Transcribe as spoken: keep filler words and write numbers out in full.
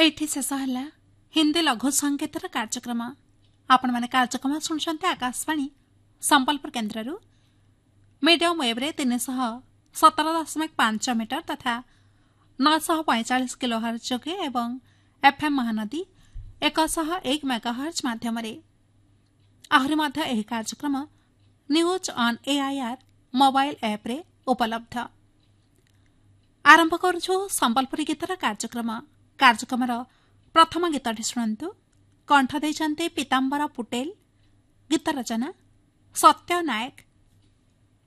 एठी शेष है हिंदी लघु संकेतर कार्यक्रम। आपण माने कार्यक्रम शुणुंट आकाशवाणी संबलपुर केन्द्र मीडियम वेब्रे तीन सौ सतर दशमिक पांच मीटर तथा नौश पैंचाश किलो हर्ज जोगे एवं एफएम महानदी एक सौ एक मेगाहर्ज माध्यम आहरी मध्य एही कार्यक्रम news on AIR mobile app रे उपलब्ध। आरंभ करुछु संबलपुरी गीतर कार्यक्रम। कार्यक्रम प्रथम गीतटी शुणु कंठ देइछन्ते पीताम्बर पुटेल, गीत रचना सत्य नायक,